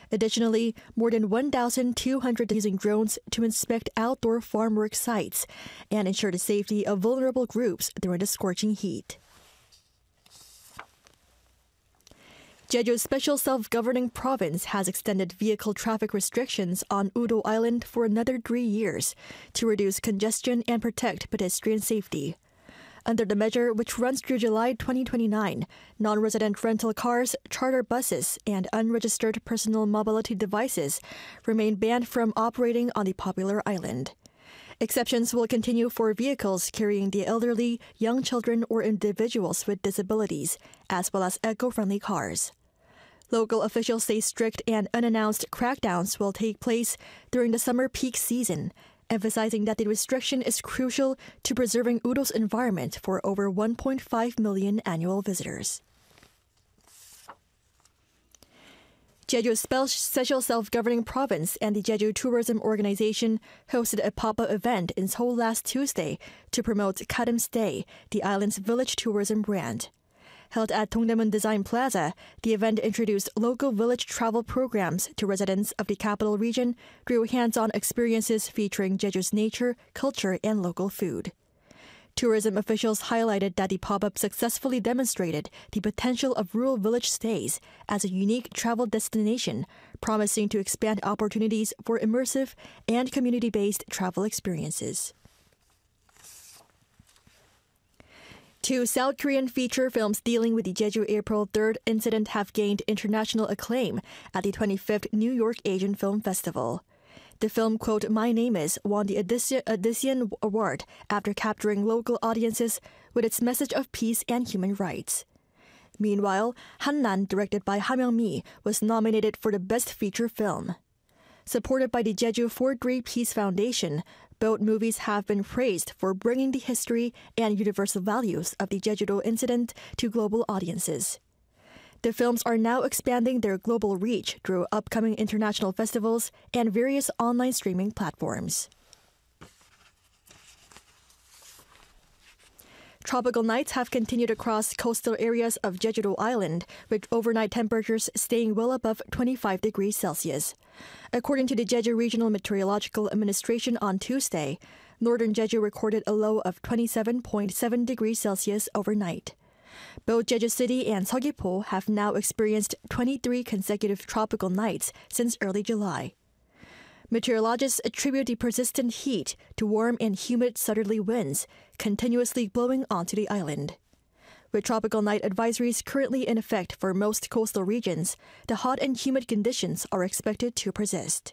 Additionally, more than 1,200 using drones to inspect outdoor farm work sites and ensure the safety of vulnerable groups during the scorching heat. Jeju's special self-governing province has extended vehicle traffic restrictions on Udo Island for another 3 years to reduce congestion and protect pedestrian safety. Under the measure, which runs through July 2029, non-resident rental cars, charter buses, and unregistered personal mobility devices remain banned from operating on the popular island. Exceptions will continue for vehicles carrying the elderly, young children, or individuals with disabilities, as well as eco-friendly cars. Local officials say strict and unannounced crackdowns will take place during the summer peak season, emphasizing that the restriction is crucial to preserving Udo's environment for over 1.5 million annual visitors. Jeju's special self-governing province and the Jeju Tourism Organization hosted a pop-up event in Seoul last Tuesday to promote Kadam's Day, the island's village tourism brand. Held at Dongdaemun Design Plaza, the event introduced local village travel programs to residents of the capital region through hands-on experiences featuring Jeju's nature, culture, and local food. Tourism officials highlighted that the pop-up successfully demonstrated the potential of rural village stays as a unique travel destination, promising to expand opportunities for immersive and community-based travel experiences. 2 South Korean feature films dealing with the Jeju April 3rd incident have gained international acclaim at the 25th New York Asian Film Festival. The film, quote, My Name Is, won the Audition Award after capturing local audiences with its message of peace and human rights. Meanwhile, Hannan, directed by Ha Myung-mi, was nominated for the Best Feature Film. Supported by the Jeju 4-3 Peace Foundation, both movies have been praised for bringing the history and universal values of the Jeju-do incident to global audiences. The films are now expanding their global reach through upcoming international festivals and various online streaming platforms. Tropical nights have continued across coastal areas of Jeju-do Island, with overnight temperatures staying well above 25 degrees Celsius. According to the Jeju Regional Meteorological Administration on Tuesday, northern Jeju recorded a low of 27.7 degrees Celsius overnight. Both Jeju City and Seogwipo have now experienced 23 consecutive tropical nights since early July. Meteorologists attribute the persistent heat to warm and humid southerly winds continuously blowing onto the island. With tropical night advisories currently in effect for most coastal regions, the hot and humid conditions are expected to persist.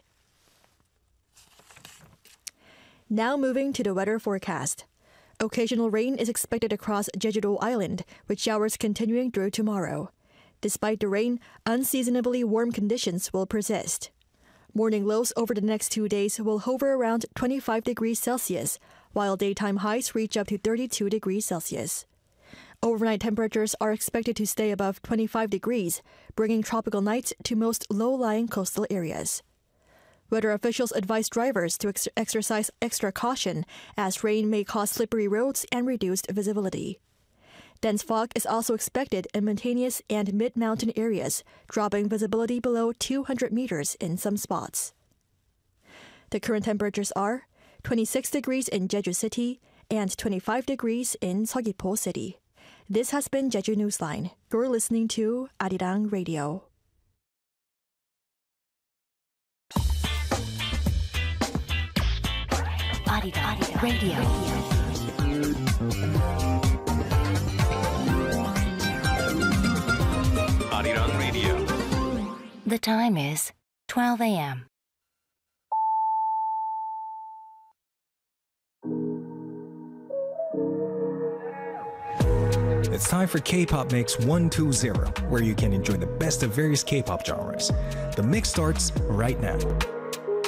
Now moving to the weather forecast. Occasional rain is expected across Jeju-do Island, with showers continuing through tomorrow. Despite the rain, unseasonably warm conditions will persist. Morning lows over the next 2 days will hover around 25 degrees Celsius, while daytime highs reach up to 32 degrees Celsius. Overnight temperatures are expected to stay above 25 degrees, bringing tropical nights to most low-lying coastal areas. Weather officials advise drivers to exercise extra caution, as rain may cause slippery roads and reduced visibility. Dense fog is also expected in mountainous and mid-mountain areas, dropping visibility below 200 meters in some spots. The current temperatures are 26 degrees in Jeju City and 25 degrees in Seogwipo City. This has been Jeju Newsline. You're listening to Arirang Radio. Arirang Radio. Arirang Radio. The time is 12 a.m. It's time for K-Pop Mix 120, where you can enjoy the best of various K-pop genres. The mix starts right now.